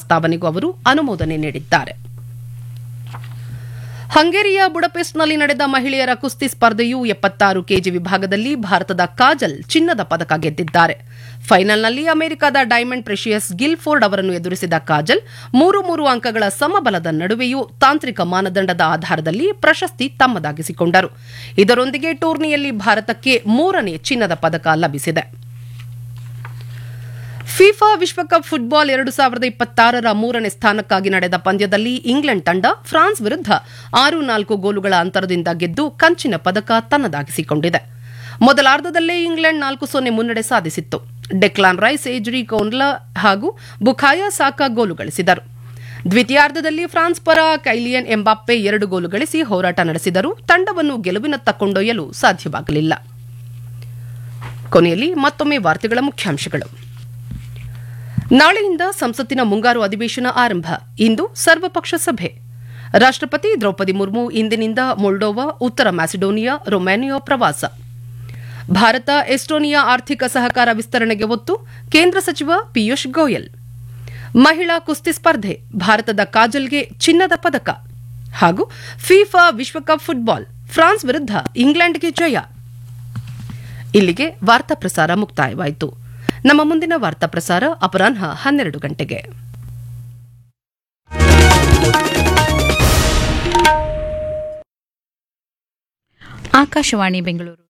ಪ್ರಸ್ತಾವನೆಗೂ ಅವರು ಅನುಮೋದನೆ ನೀಡಿದ್ದಾರೆ. ಹಂಗೇರಿಯ ಬುಡಪೆಸ್ಟ್ನಲ್ಲಿ ನಡೆದ ಮಹಿಳೆಯರ ಕುಸ್ತಿ ಸ್ಪರ್ಧೆಯು 76 ಕೆಜಿ ವಿಭಾಗದಲ್ಲಿ ಭಾರತದ ಕಾಜಲ್ ಚಿನ್ನದ ಪದಕ ಗೆದ್ದಿದ್ದಾರೆ. ಫೈನಲ್ನಲ್ಲಿ ಅಮೆರಿಕದ ಡೈಮಂಡ್ ಪ್ರೆಷಿಯಸ್ ಗಿಲ್ಫೋರ್ಡ್ ಅವರನ್ನು ಎದುರಿಸಿದ ಕಾಜಲ್ 3 ಅಂಕಗಳ ಸಮಬಲದ ನಡುವೆಯೂ ತಾಂತ್ರಿಕ ಮಾನದಂಡದ ಆಧಾರದಲ್ಲಿ ಪ್ರಶಸ್ತಿ ತಮ್ಮದಾಗಿಸಿಕೊಂಡರು. ಇದರೊಂದಿಗೆ ಟೂರ್ನಿಯಲ್ಲಿ ಭಾರತಕ್ಕೆ 3ನೇ ಚಿನ್ನದ ಪದಕ ಲಭಿಸಿದೆ. ಫಿಫಾ ವಿಶ್ವಕಪ್ ಫುಟ್ಬಾಲ್ 2026ರ 3ನೇ ಸ್ಥಾನಕ್ಕಾಗಿ ನಡೆದ ಪಂದ್ಯದಲ್ಲಿ ಇಂಗ್ಲೆಂಡ್ ತಂಡ ಫ್ರಾನ್ಸ್ ವಿರುದ್ಧ 6-4 ಗೋಲುಗಳ ಅಂತರದಿಂದ ಗೆದ್ದು ಕಂಚಿನ ಪದಕ ತನ್ನದಾಗಿಸಿಕೊಂಡಿದೆ. ಮೊದಲಾರ್ಧದಲ್ಲೇ ಇಂಗ್ಲೆಂಡ್ 4-0 ಮುನ್ನಡೆ ಸಾಧಿಸಿತ್ತು. ಡೆಕ್ಲಾನ್ ರೈಸ್, ಏಜ್ರಿ ಕೋನ್ಲಾ ಹಾಗೂ ಬುಕಾಯಾ ಸಾಕಾ ಗೋಲು ಗಳಿಸಿದರು. ದ್ವಿತೀಯಾರ್ಧದಲ್ಲಿ ಫ್ರಾನ್ಸ್ ಪರ ಕೈಲಿಯನ್ ಎಂಬಾಪ್ಪೆ 2 ಗೋಲು ಗಳಿಸಿ ಹೋರಾಟ ನಡೆಸಿದರೂ ತಂಡವನ್ನು ಗೆಲುವಿನತ್ತ ಕೊಂಡೊಯ್ಯಲು ಸಾಧ್ಯವಾಗಲಿಲ್ಲ. ಕೊನೆಯಲ್ಲಿ ಮತ್ತೊಮ್ಮೆ ವಾರ್ತೆಗಳ ಮುಖ್ಯಾಂಶಗಳು. ನಾಳೆಯಿಂದ ಸಂಸತ್ತಿನ ಮುಂಗಾರು ಅಧಿವೇಶನ ಆರಂಭ. ಇಂದು ಸರ್ವಪಕ್ಷ ಸಭೆ. ರಾಷ್ಟ್ರಪತಿ ದ್ರೌಪದಿ ಮುರ್ಮು ಇಂದಿನಿಂದ ಮೊಲ್ಡೋವಾ, ಉತ್ತರ ಮ್ಯಾಸಿಡೋನಿಯಾ, ರೊಮೇನಿಯಾ ಪ್ರವಾಸ. ಭಾರತ ಎಸ್ಟೋನಿಯಾ ಆರ್ಥಿಕ ಸಹಕಾರ ವಿಸ್ತರಣೆಗೆ ಒತ್ತು, ಕೇಂದ್ರ ಸಚಿವ ಪಿಯೂಷ್ ಗೋಯಲ್. ಮಹಿಳಾ ಕುಸ್ತಿ ಸ್ಪರ್ಧೆ, ಭಾರತದ ಕಾಜಲ್ಗೆ ಚಿನ್ನದ ಪದಕ. ಹಾಗೂ ಫಿಫಾ ವಿಶ್ವಕಪ್ ಫುಟ್ಬಾಲ್, ಫ್ರಾನ್ಸ್ ವಿರುದ್ಧ ಇಂಗ್ಲೆಂಡ್ಗೆ ಜಯ. ಇಲ್ಲಿಗೆ ವಾರ್ತಾ ಪ್ರಸಾರ ಮುಕ್ತಾಯವಾಯಿತು. ನಮ್ಮ ಮುಂದಿನ ವಾರ್ತಾ ಪ್ರಸಾರ ಅಪರಾಹ್ನ 12 ಗಂಟೆಗೆ. ಆಕಾಶವಾಣಿ ಬೆಂಗಳೂರು.